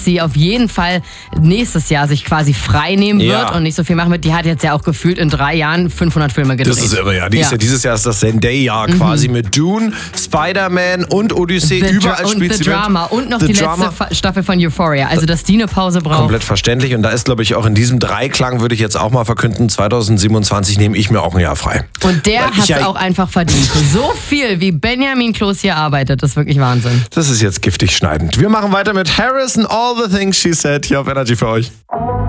dass sie auf jeden Fall nächstes Jahr sich quasi frei nehmen wird und nicht so viel machen wird. Die hat jetzt ja auch gefühlt in 3 Jahren 500 Filme gedreht. Das ist irre, ja. Dieses Jahr ist das Zendaya quasi mit Dune, Spider-Man und Odyssey. Überall spielt sie The Drama und noch die letzte Staffel von Euphoria. Also, dass die eine Pause braucht. Komplett verständlich. Und da ist, glaube ich, auch in diesem Dreiklang, würde ich jetzt auch mal verkünden, 2027 nehme ich mir auch ein Jahr frei. Und der hat es auch einfach verdient. So viel, wie Benjamin Kloß hier arbeitet, das ist wirklich Wahnsinn. Das ist jetzt giftig schneidend. Wir machen weiter mit Harris and All the Things She Said hier auf Energy für euch.